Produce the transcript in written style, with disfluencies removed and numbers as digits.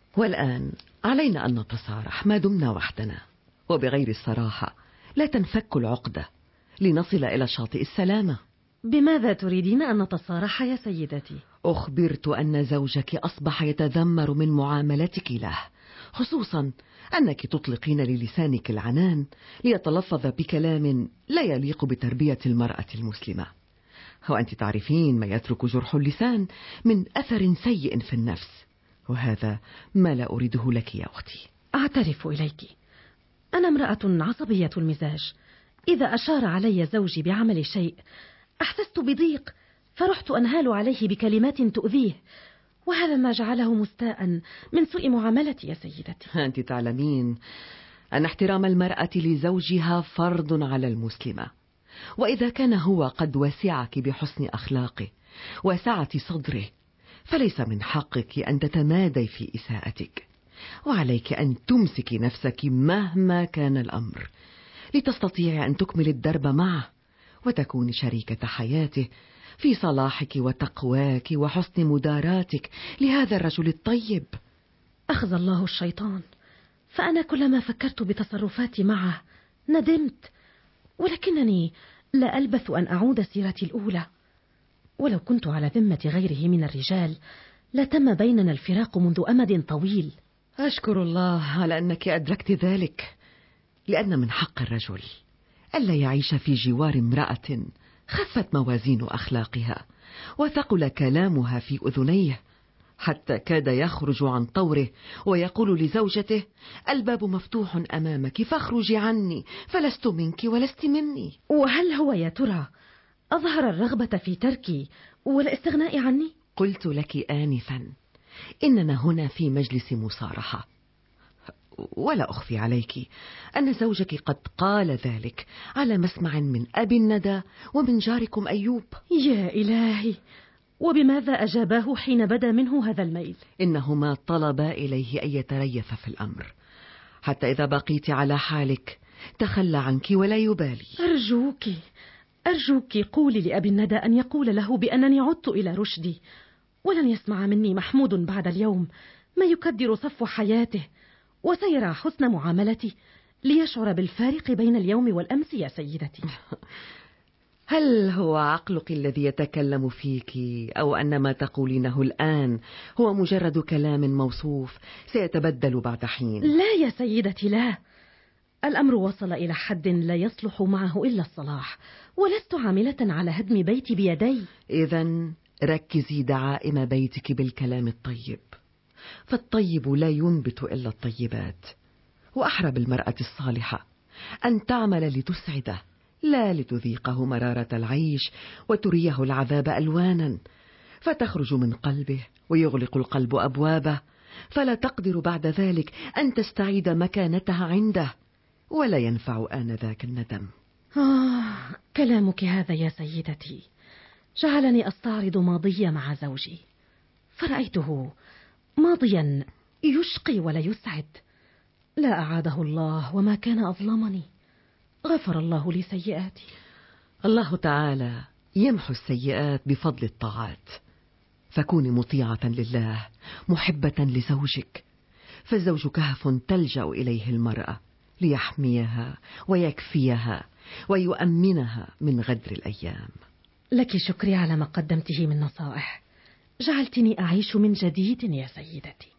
والآن علينا أن نتصارح ما دمنا وحدنا، وبغير الصراحة لا تنفك العقدة لنصل إلى شاطئ السلامة. بماذا تريدين أن نتصارح يا سيدتي؟ أخبرت أن زوجك أصبح يتذمر من معاملتك له، خصوصا أنك تطلقين للسانك العنان ليتلفظ بكلام لا يليق بتربية المرأة المسلمة، وأنت تعرفين ما يترك جرح اللسان من أثر سيء في النفس، وهذا ما لا أريده لك يا أختي. أعترف إليك، أنا امرأة عصبية المزاج. إذا أشار علي زوجي بعمل شيء أحسست بضيق، فرحت أنهال عليه بكلمات تؤذيه، وهذا ما جعله مستاء من سوء معاملتي يا سيدتي. أنت تعلمين أن احترام المرأة لزوجها فرض على المسلمة، وإذا كان هو قد وسعك بحسن أخلاقه وسعة صدره فليس من حقك أن تتمادي في إساءتك، وعليك أن تمسكي نفسك مهما كان الأمر لتستطيعي أن تكمل الدرب معه وتكوني شريكة حياته في صلاحك وتقواك وحسن مداراتك لهذا الرجل الطيب. أخزى الله الشيطان، فأنا كلما فكرت بتصرفاتي معه ندمت، ولكنني لا ألبث أن أعود سيرتي الأولى. ولو كنت على ذمة غيره من الرجال لتم بيننا الفراق منذ أمد طويل. أشكر الله على أنك أدركت ذلك، لأن من حق الرجل ألا يعيش في جوار امرأة خفت موازين أخلاقها وثقل كلامها في أذنيه، حتى كاد يخرج عن طوره ويقول لزوجته: الباب مفتوح أمامك فاخرجي عني، فلست منك ولست مني. وهل هو يا ترى أظهر الرغبة في تركي والاستغناء عني؟ قلت لك آنفا إننا هنا في مجلس مصارحة، ولا أخفي عليك أن زوجك قد قال ذلك على مسمع من أبي الندى ومن جاركم أيوب. يا إلهي، وبماذا أجاباه حين بدا منه هذا الميل؟ إنهما طلبا إليه أن يتريث في الأمر، حتى إذا بقيت على حالك تخلى عنك ولا يبالي. أرجوك قولي لأبي الندى أن يقول له بأنني عدت إلى رشدي، ولن يسمع مني محمود بعد اليوم ما يكدر صفو حياته، وسيرى حسن معاملتي ليشعر بالفارق بين اليوم والأمس يا سيدتي. هل هو عقلك الذي يتكلم فيك، أو أن ما تقولينه الآن هو مجرد كلام موصوف سيتبدل بعد حين؟ لا يا سيدتي، لا. الأمر وصل إلى حد لا يصلح معه إلا الصلاح، ولست عاملة على هدم بيتي بيدي. إذن ركزي دعائم بيتك بالكلام الطيب، فالطيب لا ينبت إلا الطيبات، وأحرى بالمرأة الصالحة أن تعمل لتسعده لا لتذيقه مرارة العيش وتريه العذاب ألوانا، فتخرج من قلبه ويغلق القلب أبوابه، فلا تقدر بعد ذلك أن تستعيد مكانتها عنده، ولا ينفع آنذاك الندم. كلامك هذا يا سيدتي جعلني أستعرض ماضي مع زوجي، فرأيته ماضيا يشقي ولا يسعد. لا أعاده الله وما كان أظلمني، غفر الله لي سيئاتي. الله تعالى يمحو السيئات بفضل الطاعات، فكوني مطيعة لله محبة لزوجك، فالزوج كهف تلجأ إليه المرأة ليحميها ويكفيها ويؤمنها من غدر الأيام. لك شكري على ما قدمته من نصائح، جعلتني أعيش من جديد يا سيدتي.